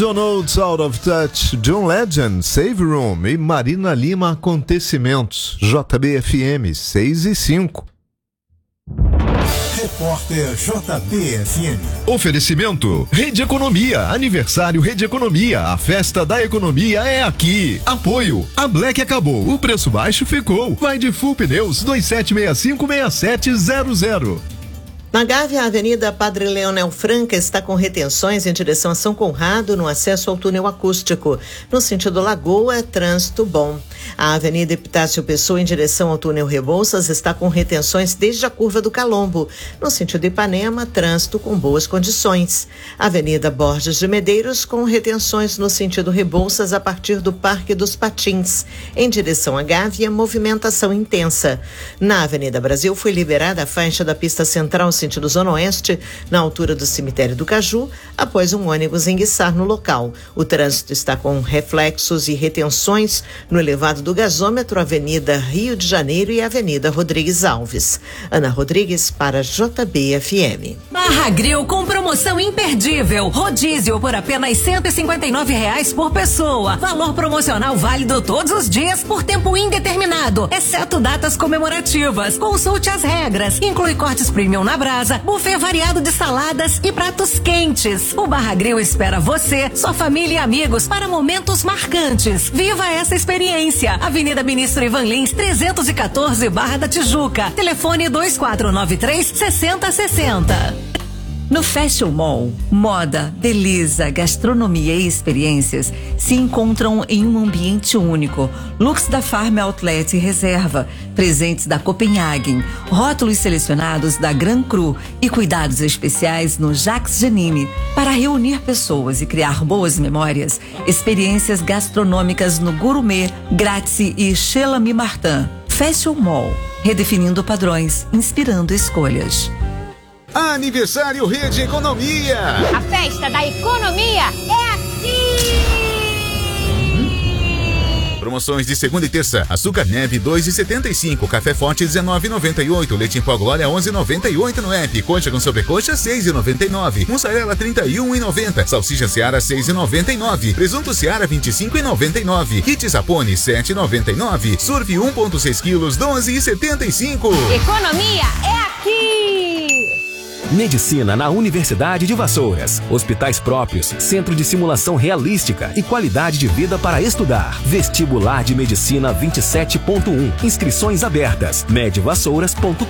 Donald's Out of Touch, John Legend, Save Room e Marina Lima, Acontecimentos. JBFM 6 e 5. Repórter JBFM. Oferecimento Rede Economia, aniversário Rede Economia, a festa da economia é aqui. Apoio, a Black acabou, o preço baixo ficou. Vai de Full Pneus 27656700. Na Gávea, a Avenida Padre Leonel Franca está com retenções em direção a São Conrado no acesso ao túnel acústico. No sentido Lagoa, trânsito bom. A Avenida Epitácio Pessoa em direção ao túnel Rebouças está com retenções desde a curva do Calombo. No sentido Ipanema, trânsito com boas condições. A Avenida Borges de Medeiros com retenções no sentido Rebouças a partir do Parque dos Patins. Em direção à Gávea, movimentação intensa. Na Avenida Brasil foi liberada a faixa da pista central sentido Zona Oeste, na altura do cemitério do Caju, após um ônibus enguiçar no local. O trânsito está com reflexos e retenções no elevado do gasômetro, Avenida Rio de Janeiro e Avenida Rodrigues Alves. Ana Rodrigues para JBFM. Barra Grill com promoção imperdível. Rodízio por apenas R$159 por pessoa. Valor promocional válido todos os dias por tempo indeterminado, exceto datas comemorativas. Consulte as regras. Inclui cortes premium na brasa, buffet variado de saladas e pratos quentes. O Barra Grill espera você, sua família e amigos para momentos marcantes. Viva essa experiência. Avenida Ministro Ivan Lins, 314, Barra da Tijuca. Telefone 2493-6060. No Fashion Mall, moda, beleza, gastronomia e experiências se encontram em um ambiente único. Looks da Farm Outlet e Reserva, presentes da Copenhagen, rótulos selecionados da Gran Cru e cuidados especiais no Jacques Janine para reunir pessoas e criar boas memórias. Experiências gastronômicas no Gourmet, Grazie e Chez L'Ami Martin. Fashion Mall, redefinindo padrões, inspirando escolhas. Aniversário Rede Economia. A festa da economia é aqui. Promoções de segunda e terça. Açúcar neve 2,75, café forte 19,98, leite em pó Glória 11,98 no app, coxa com sobrecoxa 6,99, mussarela 31,90, salsicha Seara 6,99, presunto Seara 25,99, kit Zapone 7,99, surf 1,6 quilos 12,75. Economia é aqui. Medicina na Universidade de Vassouras. Hospitais próprios, centro de simulação realística e qualidade de vida para estudar. Vestibular de Medicina 27.1. Inscrições abertas. medvassouras.com.br.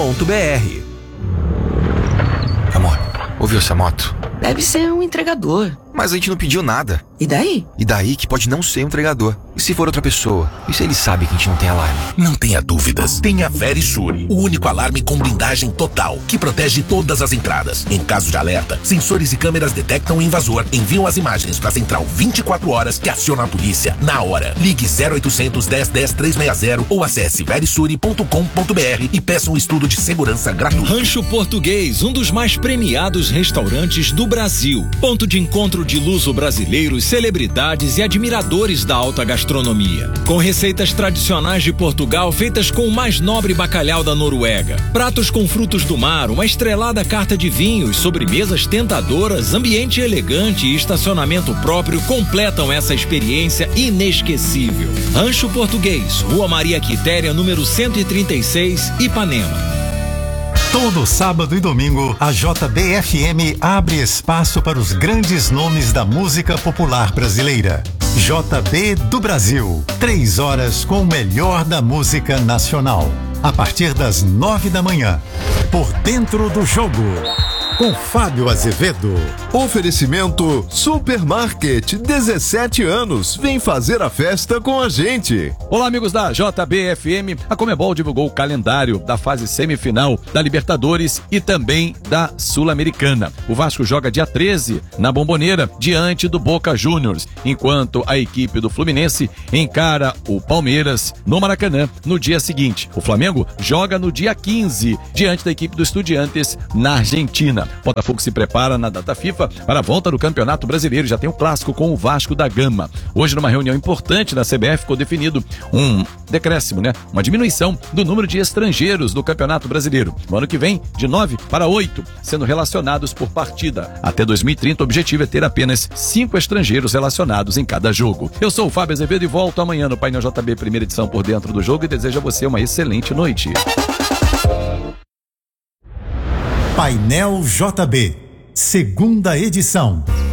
Amor, ouviu essa moto? Deve ser um entregador. Mas a gente não pediu nada. E daí? E daí que pode não ser um entregador. E se for outra pessoa? E se ele sabe que a gente não tem alarme? Não tenha dúvidas. Tenha Verisure, o único alarme com blindagem total, que protege todas as entradas. Em caso de alerta, sensores e câmeras detectam o invasor, enviam as imagens para a central 24 horas que aciona a polícia na hora. Ligue 0800 10 10 360 ou acesse verisure.com.br e peça um estudo de segurança gratuito. Rancho Português, um dos mais premiados restaurantes do Brasil. Ponto de encontro de luso-brasileiros, celebridades e admiradores da alta gastronomia. Com receitas tradicionais de Portugal feitas com o mais nobre bacalhau da Noruega. Pratos com frutos do mar, uma estrelada carta de vinhos, sobremesas tentadoras, ambiente elegante e estacionamento próprio completam essa experiência inesquecível. Rancho Português, Rua Maria Quitéria, número 136, Ipanema. Todo sábado e domingo, a JBFM abre espaço para os grandes nomes da música popular brasileira. JB do Brasil, 3 horas com o melhor da música nacional. A partir das 9 da manhã, por Dentro do Jogo, com Fábio Azevedo. Oferecimento Supermarket, 17 anos. Vem fazer a festa com a gente. Olá, amigos da JBFM. A Conmebol divulgou o calendário da fase semifinal da Libertadores e também da Sul-Americana. O Vasco joga dia 13 na Bombonera, diante do Boca Juniors, enquanto a equipe do Fluminense encara o Palmeiras no Maracanã no dia seguinte. O Flamengo joga no dia 15, diante da equipe do Estudiantes na Argentina. Botafogo se prepara na data FIFA para a volta do Campeonato Brasileiro. Já tem o clássico com o Vasco da Gama. Hoje, numa reunião importante da CBF, ficou definido um decréscimo, né? Uma diminuição do número de estrangeiros do Campeonato Brasileiro. No ano que vem, de 9 para 8, sendo relacionados por partida. Até 2030, o objetivo é ter apenas 5 estrangeiros relacionados em cada jogo. Eu sou o Fábio Azevedo e volto amanhã no Painel JB, primeira edição Por Dentro do Jogo, e desejo a você uma excelente noite. Painel JB, segunda edição.